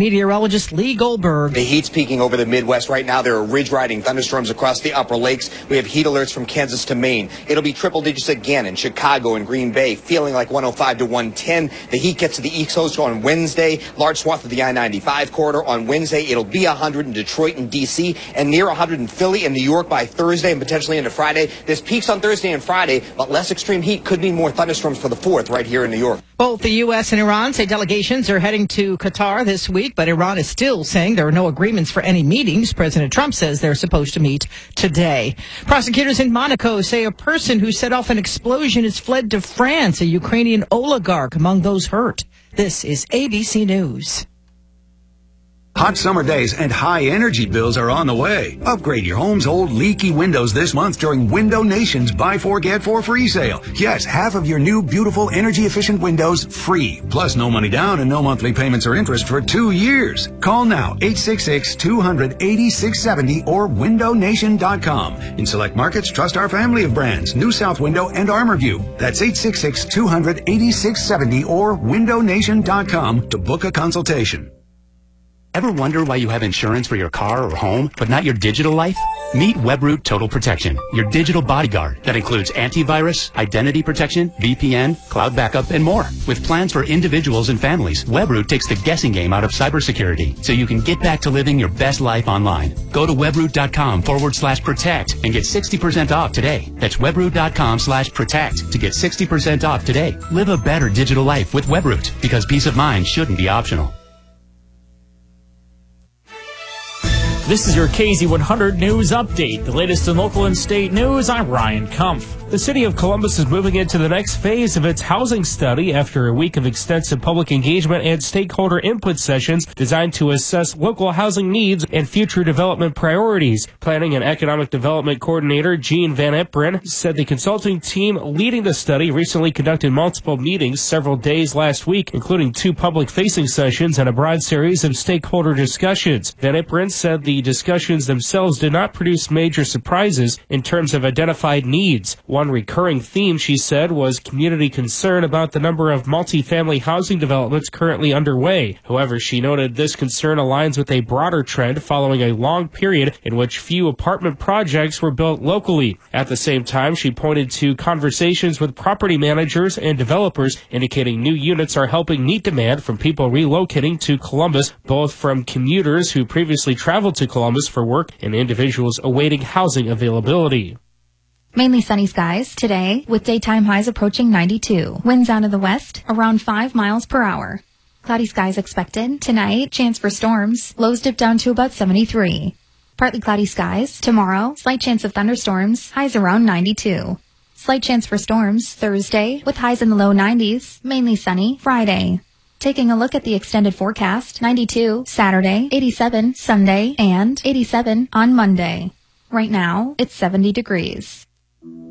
meteorologist Lee Goldberg. The heat's peaking over the Midwest right now. There are ridge-riding thunderstorms across the upper lakes. We have heat alerts from Kansas to Maine. It'll be triple digits again in Chicago and Green Bay, feeling like 105 to 110. The heat gets to the East Coast on Wednesday. Large swath of the I-95 corridor on Wednesday. It'll be 100 in Detroit and D.C. and near 100 in Philly and New York by Thursday and potentially into Friday. This peaks on Thursday and Friday, but less extreme heat could mean more thunderstorms for the 4th right here in New York. Both the U.S. and Iran say delegations are heading to Qatar this week, but Iran is still saying there are no agreements for any meetings. President Trump says they're supposed to meet today. Prosecutors in Monaco say a person who set off an explosion has fled to France, a Ukrainian oligarch among those hurt. This is ABC News. Hot summer days and high energy bills are on the way. Upgrade your home's old leaky windows this month during Window Nation's Buy 4 Get 4 free sale. Yes, half of your new beautiful energy efficient windows free. Plus no money down and no monthly payments or interest for 2 years. Call now 866-200-8670 or windownation.com. In select markets, trust our family of brands, New South Window and ArmorView. That's 866-200-8670 or windownation.com to book a consultation. Ever wonder why you have insurance for your car or home, but not your digital life? Meet Webroot Total Protection, your digital bodyguard that includes antivirus, identity protection, VPN, cloud backup, and more. With plans for individuals and families, Webroot takes the guessing game out of cybersecurity so you can get back to living your best life online. Go to webroot.com/protect and get 60% off today. That's webroot.com/protect to get 60% off today. Live a better digital life with Webroot because peace of mind shouldn't be optional. This is your KZ100 News Update. The latest in local and state news, I'm Ryan Kumpf. The city of Columbus is moving into the next phase of its housing study after a week of extensive public engagement and stakeholder input sessions designed to assess local housing needs and future development priorities. Planning and Economic Development Coordinator Gene Van Eperen said the consulting team leading the study recently conducted multiple meetings several days last week, including 2 public-facing sessions and a broad series of stakeholder discussions. Van Eperen said the discussions themselves did not produce major surprises in terms of identified needs. One recurring theme, she said, was community concern about the number of multifamily housing developments currently underway. However, she noted this concern aligns with a broader trend following a long period in which few apartment projects were built locally. At the same time, she pointed to conversations with property managers and developers indicating new units are helping meet demand from people relocating to Columbus, both from commuters who previously traveled to Columbus for work and individuals awaiting housing availability. Mainly sunny skies today with daytime highs approaching 92. Winds out of the west around 5 miles per hour. Cloudy skies expected tonight. Chance for storms. Lows dip down to about 73. Partly cloudy skies tomorrow. Slight chance of thunderstorms. Highs around 92. Slight chance for storms Thursday with highs in the low 90s. Mainly sunny Friday. Taking a look at the extended forecast, 92 Saturday, 87 Sunday, and 87 on Monday. Right now, it's 70 degrees.